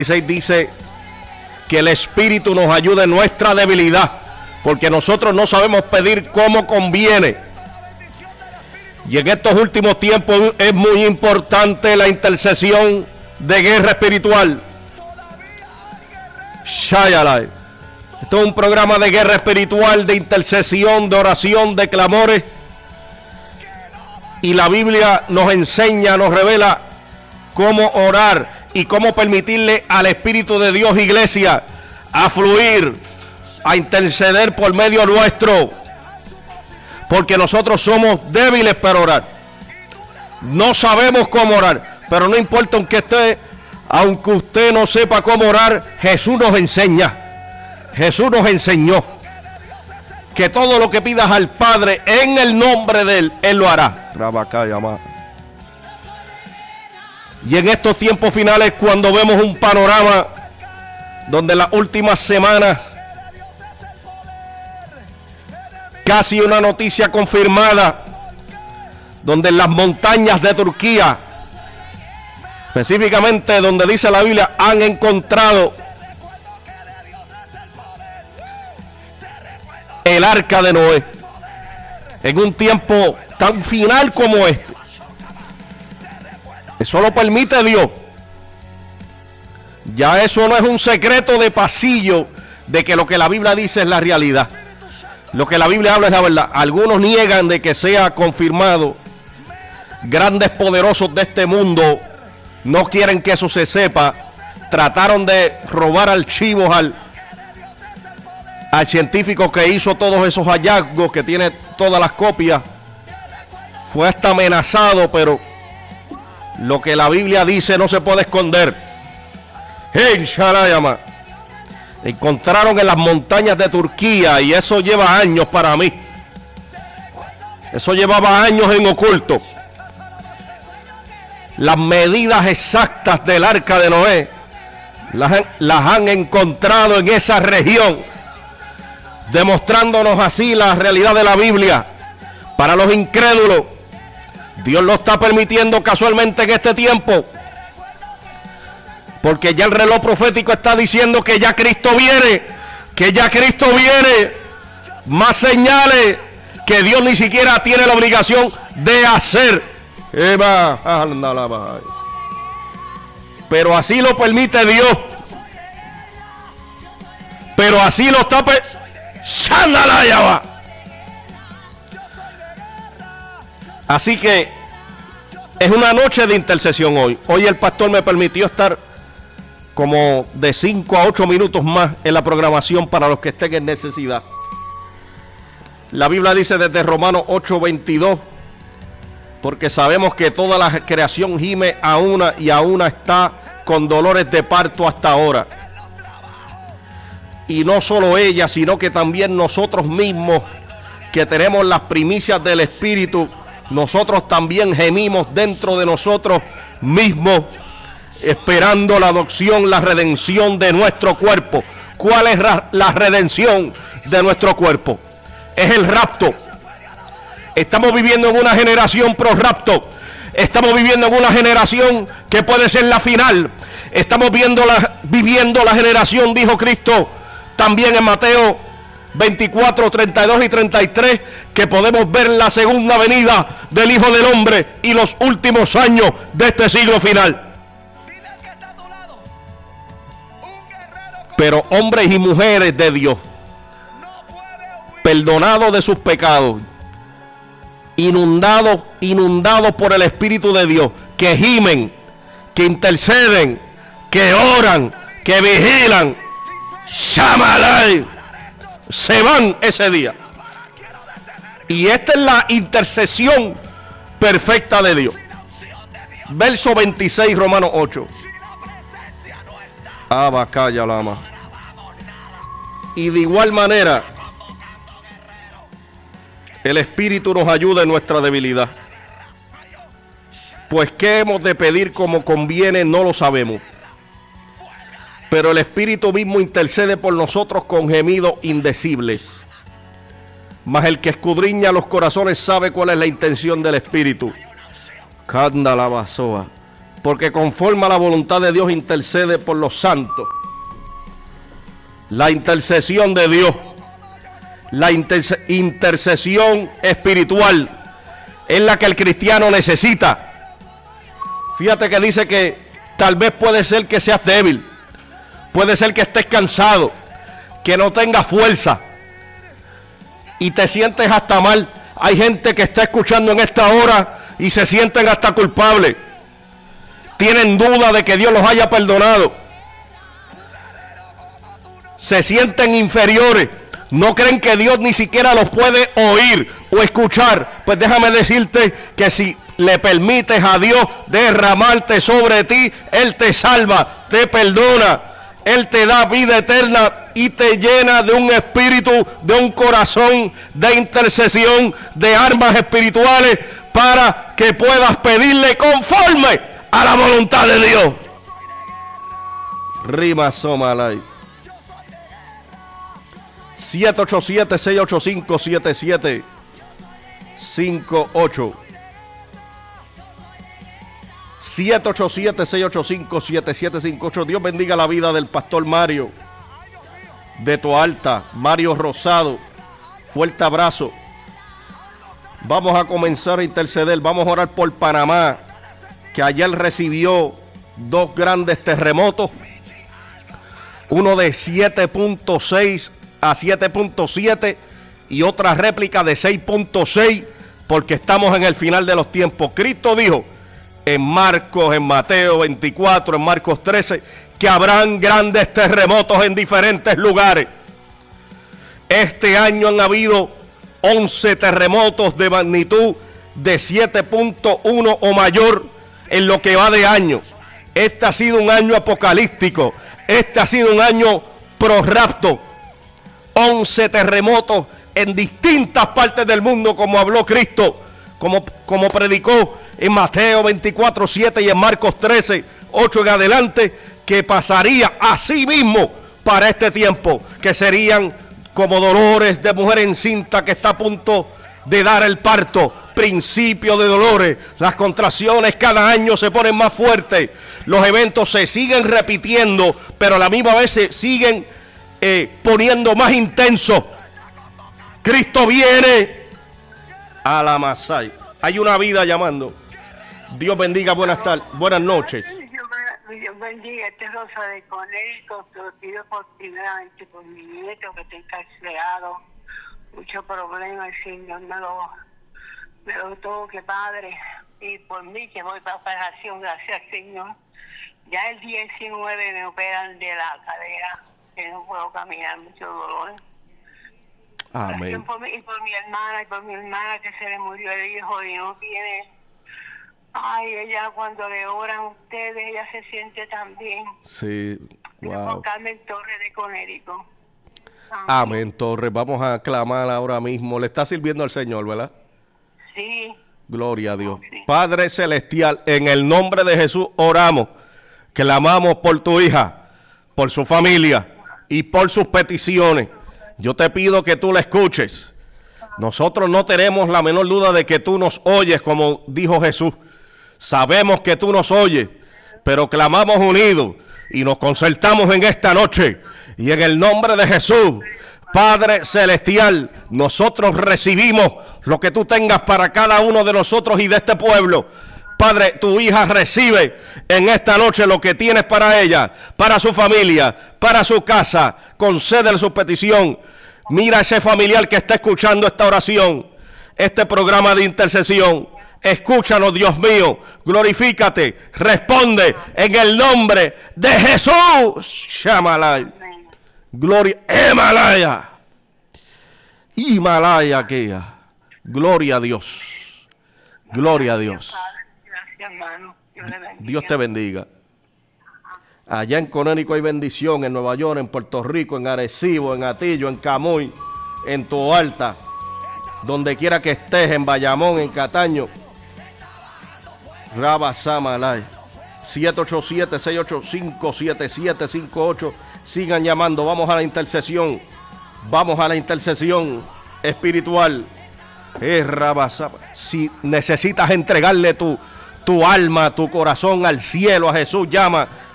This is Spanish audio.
16 dice que el Espíritu nos ayude en nuestra debilidad, porque nosotros no sabemos pedir como conviene. Y en estos últimos tiempos es muy importante la intercesión de guerra espiritual. Shayalai. Esto es un programa de guerra espiritual, de intercesión, de oración, de clamores. Y la Biblia nos enseña, nos revela cómo orar y cómo permitirle al Espíritu de Dios, iglesia, a fluir, a interceder por medio nuestro. Porque nosotros somos débiles para orar. No sabemos cómo orar, pero no importa aunque usted no sepa cómo orar, Jesús nos enseña. Jesús nos enseñó que todo lo que pidas al Padre en el nombre de Él lo hará. Y en estos tiempos finales, cuando vemos un panorama donde las últimas semanas, casi una noticia confirmada, donde en las montañas de Turquía, específicamente donde dice la Biblia, han encontrado el arca de Noé, en un tiempo tan final como este. Eso lo permite Dios. Ya eso no es un secreto de pasillo, de que lo que la Biblia dice es la realidad. Lo que la Biblia habla es la verdad. Algunos niegan de que sea confirmado. Grandes poderosos de este mundo no quieren que eso se sepa. Trataron de robar archivos al científico que hizo todos esos hallazgos, que tiene todas las copias. Fue hasta amenazado, pero lo que la Biblia dice no se puede esconder. Encontraron en las montañas de Turquía, y eso lleva años para mí. Eso llevaba años en oculto. Las medidas exactas del arca de Noé las han encontrado en esa región, demostrándonos así la realidad de la Biblia. Para los incrédulos, Dios lo está permitiendo casualmente en este tiempo, porque ya el reloj profético está diciendo que ya Cristo viene, más señales que Dios ni siquiera tiene la obligación de hacer. Pero así lo permite Dios, pero así lo está Así que es una noche de intercesión hoy. Hoy el pastor me permitió estar como de 5 a 8 minutos más en la programación para los que estén en necesidad. La Biblia dice desde Romanos 8:22, porque sabemos que toda la creación gime a una y a una está con dolores de parto hasta ahora. Y no solo ella, sino que también nosotros mismos, que tenemos las primicias del Espíritu, nosotros también gemimos dentro de nosotros mismos, esperando la adopción, la redención de nuestro cuerpo. ¿Cuál es la redención de nuestro cuerpo? Es el rapto. Estamos viviendo en una generación pro rapto. Estamos viviendo en una generación que puede ser la final. Estamos viviendo la generación, dijo Cristo también en Mateo 24, 32 y 33, que podemos ver la segunda venida del Hijo del Hombre y los últimos años de este siglo final. Pero hombres y mujeres de Dios, perdonados de sus pecados, inundados por el Espíritu de Dios, que gimen, que interceden, que oran, que vigilan, Shamalai, se van ese día. Y esta es la intercesión perfecta de Dios. Verso 26, Romanos 8. Abacaya lama. Y de igual manera, el Espíritu nos ayuda en nuestra debilidad. Pues qué hemos de pedir como conviene, no lo sabemos. Pero el Espíritu mismo intercede por nosotros con gemidos indecibles. Mas el que escudriña los corazones sabe cuál es la intención del Espíritu. Canda la basoa. porque conforme a la voluntad de Dios intercede por los santos. La intercesión de Dios, la intercesión espiritual es la que el cristiano necesita. Fíjate que dice que tal vez puede ser que seas débil, puede ser que estés cansado, que no tengas fuerza y te sientes hasta mal. Hay gente que está escuchando en esta hora y se sienten hasta culpables. Tienen duda de que Dios los haya perdonado. Se sienten inferiores. No creen que Dios ni siquiera los puede oír o escuchar. Pues déjame decirte que si le permites a Dios derramarte sobre ti, Él te salva, te perdona, Él te da vida eterna y te llena de un espíritu, de un corazón de intercesión, de armas espirituales para que puedas pedirle conforme a la voluntad de Dios. Rima Somalay. 787-685-7758. 787-685-7758. Dios bendiga la vida del pastor Mario de Toalta, Mario Rosado. Fuerte abrazo. Vamos a comenzar a interceder. Vamos a orar por Panamá, que ayer recibió dos grandes terremotos. Uno de 7.6 a 7.7 y otra réplica de 6.6, porque estamos en el final de los tiempos. Cristo dijo en Marcos, en Mateo 24, en Marcos 13, que habrán grandes terremotos en diferentes lugares. Este año han habido 11 terremotos de magnitud de 7.1 o mayor en lo que va de año. Este ha sido un año apocalíptico. Este ha sido un año pro rapto. 11 terremotos en distintas partes del mundo, como habló Cristo, como predicó en Mateo 24, 7 y en Marcos 13, 8 en adelante, que pasaría así mismo para este tiempo, que serían como dolores de mujer encinta que está a punto de dar el parto, principio de dolores. Las contracciones cada año se ponen más fuertes, los eventos se siguen repitiendo, pero a la misma vez se siguen poniendo más intenso. Cristo viene a la Masai. Hay una vida llamando. Dios bendiga, buenas tardes, buenas noches. Dios bendiga, este es Rosa de Conérico. Te lo pido por primeramente por mi nieto que está encarcelado. Mucho problema, el Señor me lo toque, Padre. Y por mí que voy para operación, gracias, Señor. Ya el 19 me operan de la cadera, que no puedo caminar, mucho dolor. Amén. Y por mi hermana que se le murió el hijo y no tiene. Ay, ella cuando le oran a ustedes, ella se siente tan bien. Sí, wow. Por Carmen Torres de Conérico. Amén, Torres. Vamos a clamar ahora mismo. Le está sirviendo al Señor, ¿verdad? Sí. Gloria a Dios. Sí. Padre Celestial, en el nombre de Jesús oramos, clamamos por tu hija, por su familia y por sus peticiones. Yo te pido que tú la escuches. Nosotros no tenemos la menor duda de que tú nos oyes, como dijo Jesús. Sabemos que tú nos oyes, pero clamamos unidos y nos concertamos en esta noche. Y en el nombre de Jesús, Padre Celestial, nosotros recibimos lo que tú tengas para cada uno de nosotros y de este pueblo. Padre, tu hija recibe en esta noche lo que tienes para ella, para su familia, para su casa. Concédele su petición. Mira a ese familiar que está escuchando esta oración, este programa de intercesión. Escúchanos, Dios mío, glorifícate, responde en el nombre de Jesús. Shamalay. Gloria, Himalaya, aquella. Gloria a Dios. Gloria a Dios. Gracias, hermano. Dios te bendiga. Allá en Conérico hay bendición, en Nueva York, en Puerto Rico, en Arecibo, en Atillo, en Camuy, en Toalta, donde quiera que estés, en Bayamón, en Cataño. Rabba Samalay. 787-685-7758. Sigan llamando. Vamos a la intercesión. Vamos a la intercesión espiritual. Rabba Samalay. Si necesitas entregarle tu tu alma, tu corazón al cielo, a Jesús. Llama